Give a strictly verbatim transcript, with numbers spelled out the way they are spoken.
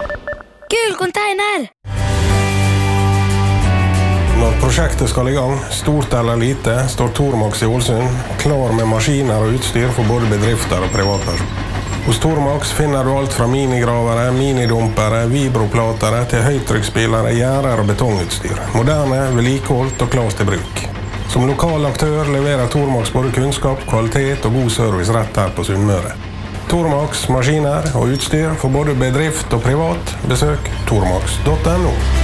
Gul container! Når prosjektet skal i gang, stort eller lite, står Tormax i Ålesund klar med maskiner og utstyr for både bedrifter og privatpersoner. Hos Tormax finner du alt fra minigravere, minidumpere, vibroplatere til høytrykksspillere, gjerder og betongutstyr. Moderne, vedlikeholdt og klart til bruk. Som lokal aktør leverer Tormax både kunnskap, kvalitet og god service rett her på Sunnmøre. Tormax, maskiner og utstyr for både bedrift og privat. Besøk tormax punktum no.